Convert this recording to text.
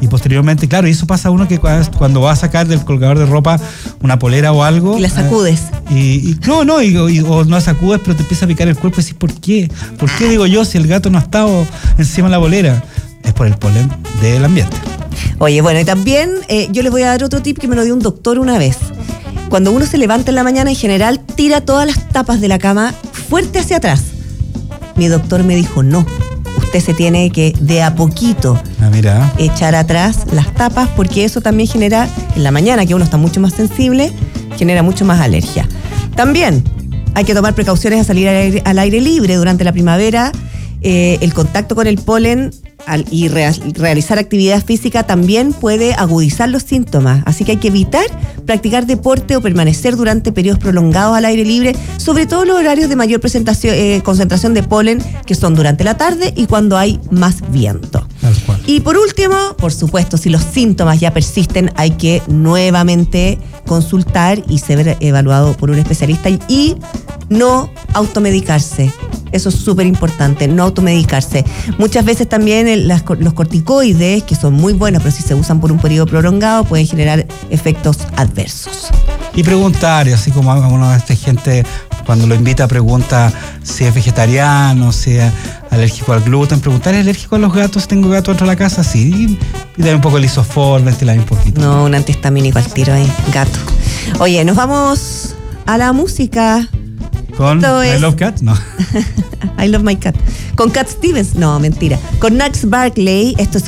Y posteriormente, claro, y eso pasa a uno que cuando va a sacar del colgador de ropa una polera o algo. Y la sacudes. O no la sacudes, pero te empieza a picar el cuerpo y decís, ¿por qué? ¿Por qué digo yo si el gato no ha estado encima de la polera? Es por el polen del ambiente. Oye, bueno, y también yo les voy a dar otro tip que me lo dio un doctor una vez. Cuando uno se levanta en la mañana, en general, tira todas las tapas de la cama fuerte hacia atrás. Mi doctor me dijo, no, usted se tiene que de a poquito echar atrás las tapas, porque eso también genera, en la mañana, que uno está mucho más sensible, genera mucho más alergia. También hay que tomar precauciones a salir al aire libre durante la primavera. El contacto con el polen y realizar actividad física también puede agudizar los síntomas, así que hay que evitar practicar deporte o permanecer durante periodos prolongados al aire libre, sobre todo los horarios de mayor concentración de polen, que son durante la tarde y cuando hay más viento. Tal cual. Y por último, por supuesto, si los síntomas ya persisten, hay que nuevamente consultar y ser evaluado por un especialista y no automedicarse. Eso es súper importante, no automedicarse. Muchas veces también los corticoides, que son muy buenos, pero si se usan por un periodo prolongado, pueden generar efectos adversos. Y preguntar, así como alguna de esta gente, cuando lo invita, pregunta si es vegetariano, si es alérgico al gluten. Preguntar, ¿es alérgico a los gatos? ¿Tengo gato dentro de la casa? Sí. Y dame un poco el Isofor, ventilar un poquito. No, un antihistamínico al tiro ahí, gato. Oye, nos vamos a la música. ¿Con I Love Cats? No. I Love My Cat. Con Cat Stevens. No, mentira. Con Gnarls Barkley. Esto es